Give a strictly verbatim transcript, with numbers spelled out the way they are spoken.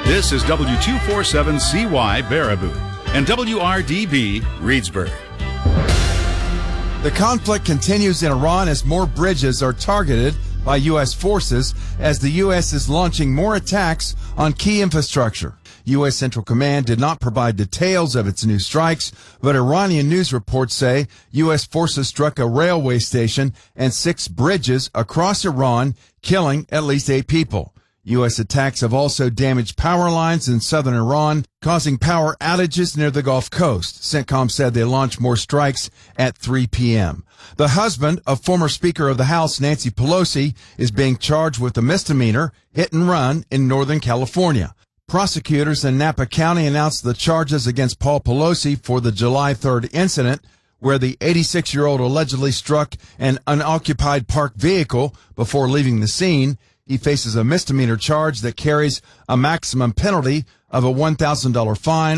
This is W two forty-seven C Y Baraboo and W R D B Reedsburg. The conflict continues in Iran as more bridges are targeted by U S forces as the U S is launching more attacks on key infrastructure. U S Central Command did not provide details of its new strikes, but Iranian news reports say U S forces struck a railway station and six bridges across Iran, killing at least eight people. U S attacks have also damaged power lines in southern Iran, causing power outages near the Gulf Coast. CENTCOM said they launched more strikes at three p.m. The husband of former Speaker of the House Nancy Pelosi is being charged with a misdemeanor hit and run in Northern California. Prosecutors in Napa County announced the charges against Paul Pelosi for the July third incident, where the eighty-six-year-old allegedly struck an unoccupied parked vehicle before leaving the scene. He faces a misdemeanor charge that carries a maximum penalty of a one thousand dollars fine